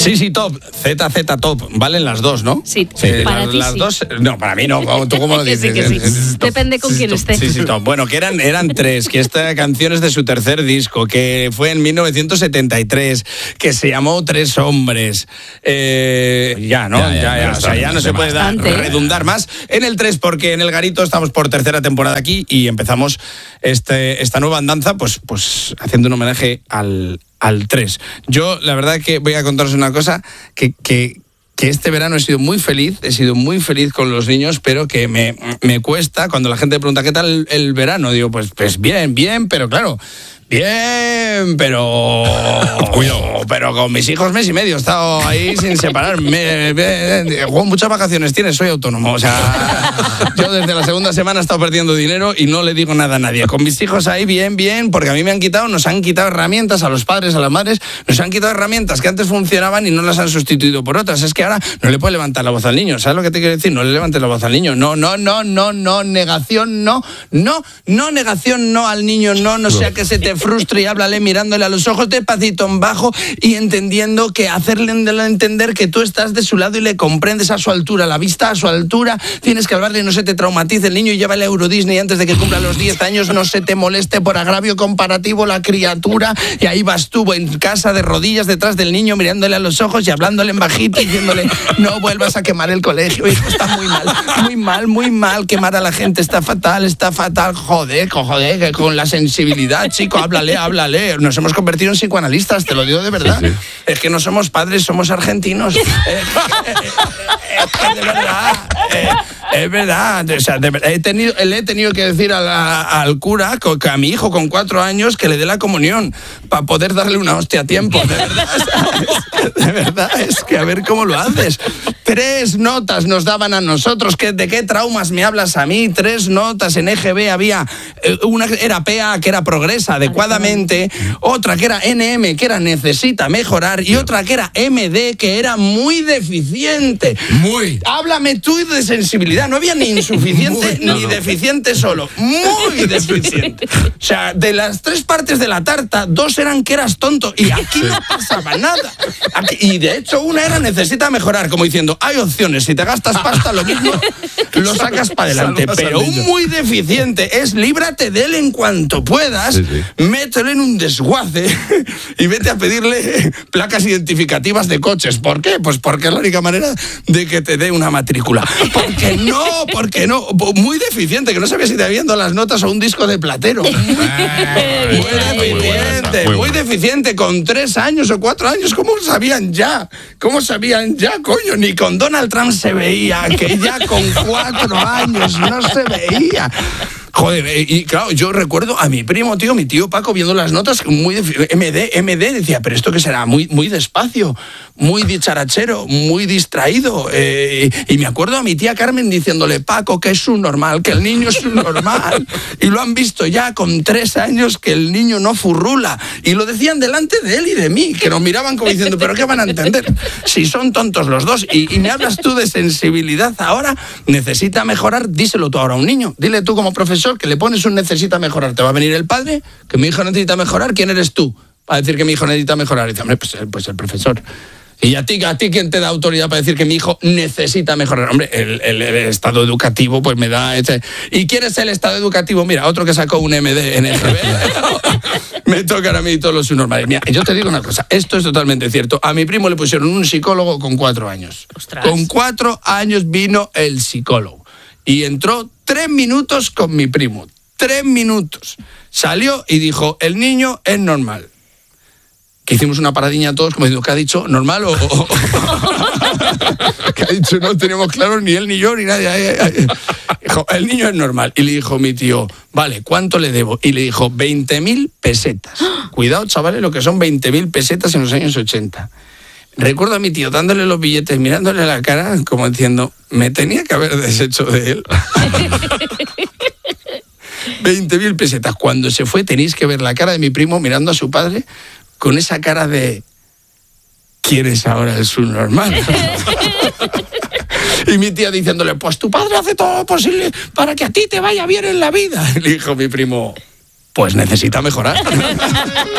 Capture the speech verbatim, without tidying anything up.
Sí, sí, top. Z, Z, top. Valen las dos, ¿no? Sí, sí para las, ti las sí. dos. No, para mí no. ¿Tú cómo lo dices? Que sí, que sí. Depende con sí, quién top. esté. Sí, sí, top. Bueno, que eran, eran tres, que esta canción es de su tercer disco, que fue en mil novecientos setenta y tres, que se llamó Tres Hombres. Eh, ya, ¿no? Ya, ya, ya, ya. O sea, ya no se puede dar, redundar más. En el tres, porque en el Garito estamos por tercera temporada aquí y empezamos este, esta nueva andanza, pues, pues haciendo un homenaje al, al tres. Yo, la verdad que voy a contaros una cosa, que... que que este verano he sido muy feliz, he sido muy feliz con los niños, pero que me, me cuesta cuando la gente pregunta ¿qué tal el, el verano? Digo, pues, pues bien, bien, pero claro, bien, pero... Cuidado. Pero con mis hijos mes y medio he estado ahí sin separarme. Juan, muchas vacaciones tienes, soy autónomo. O sea, yo desde la segunda semana he estado perdiendo dinero y no le digo nada a nadie. Con mis hijos ahí bien, bien, porque a mí me han quitado, nos han quitado herramientas a los padres, a las madres, nos han quitado herramientas que antes funcionaban y no las han sustituido por otras. Es que ahora no le puedes levantar la voz al niño. ¿Sabes lo que te quiero decir? No le levantes la voz al niño. No, no, no, no, no, negación, no, no, no, negación, no al niño, no, no sea que se te frustre y háblale mirándole a los ojos despacito en bajo y entendiendo que hacerle entender que tú estás de su lado y le comprendes a su altura, la vista a su altura, tienes que hablarle, no se te traumatice el niño y llévale a Euro Disney antes de que cumpla los diez años, no se te moleste por agravio comparativo la criatura y ahí vas tú en casa de rodillas detrás del niño mirándole a los ojos y hablándole en bajito y diciéndole no vuelvas a quemar el colegio, hijo, está muy mal, muy mal, muy mal, quemar a la gente está fatal, está fatal, joder, joder, que con la sensibilidad, chico, háblale, háblale, nos hemos convertido en psicoanalistas, te lo digo de verdad, sí, sí. Es que no somos padres, somos argentinos, eh, eh, eh, eh, de verdad, eh, es verdad, o sea, de verdad, he tenido, le he tenido que decir a la, al cura, que a mi hijo con cuatro años, que le dé la comunión, para poder darle una hostia a tiempo, de verdad, ¿sabes? De verdad, es que a ver cómo lo haces. Tres notas nos daban a nosotros, ¿qué, ¿de qué traumas me hablas a mí? Tres notas en E G B había, una era P A, que era progresa adecuadamente, otra que era N M, que era necesita mejorar, y otra que era M D, que era muy deficiente. Muy. Háblame tú de sensibilidad, no había ni insuficiente muy, no, ni no. deficiente solo, muy deficiente. O sea, de las tres partes de la tarta, dos eran que eras tonto, y aquí sí. no pasaba nada. Aquí, y de hecho una era necesita mejorar, como diciendo, hay opciones, si te gastas pasta lo mismo, lo sacas para adelante, pero un muy deficiente es líbrate de él en cuanto puedas, sí, sí. mételo en un desguace y vete a pedirle placas identificativas de coches. ¿Por qué? Pues porque es la única manera de que te dé una matrícula. Porque no, porque no, muy deficiente, que no sabía si te habían dado las notas o un disco de Platero. Muy, muy deficiente, muy, muy deficiente, con tres años o cuatro años, ¿cómo sabían ya? ¿Cómo sabían ya, coño? Ni con Donald Trump se veía, que ya con cuatro años no se veía. Joder, y claro, yo recuerdo a mi primo, tío, mi tío Paco, viendo las notas, muy de M D, M D, decía, pero esto qué será, muy, muy despacio, muy dicharachero, muy distraído. Eh, y me acuerdo a mi tía Carmen diciéndole, Paco, que es un normal, que el niño es un normal. Y lo han visto ya con tres años que el niño no furrula. Y lo decían delante de él y de mí, que nos miraban como diciendo, pero ¿qué van a entender? Si son tontos los dos. Y, y me hablas tú de sensibilidad ahora, necesita mejorar, díselo tú ahora a un niño. Dile tú como profesor que le pones un necesita mejorar. ¿Te va a venir el padre? ¿Que mi hijo necesita mejorar? ¿Quién eres tú para decir que mi hijo necesita mejorar? Y dice, hombre, pues, pues el profesor. ¿Y a ti, a ti quién te da autoridad para decir que mi hijo necesita mejorar? Hombre, el, el, el estado educativo pues me da... Ese... ¿Y quién es el estado educativo? Mira, otro que sacó un M D en E G B. Me tocan a mí todos los subnormales. Mira, yo te digo una cosa, esto es totalmente cierto. A mi primo le pusieron un psicólogo con cuatro años. Ostras. Con cuatro años vino el psicólogo. Y entró tres minutos con mi primo. Tres minutos. Salió y dijo, el niño es normal. Que hicimos una paradiña todos, como diciendo, ¿qué ha dicho? ¿Normal o...? o... ¿Qué ha dicho? No teníamos claro ni él ni yo ni nadie. Dijo, el niño es normal. Y le dijo mi tío, vale, ¿cuánto le debo? Y le dijo, veinte mil pesetas. Cuidado, chavales, lo que son veinte mil pesetas en los años ochenta. Recuerdo a mi tío dándole los billetes, mirándole la cara, como diciendo, me tenía que haber deshecho de él. veinte mil pesetas. Cuando se fue, tenéis que ver la cara de mi primo mirando a su padre con esa cara de, ¿quién es ahora el subnormal? Y mi tía diciéndole, pues tu padre hace todo lo posible para que a ti te vaya bien en la vida. Y le dijo mi primo, pues necesita mejorar.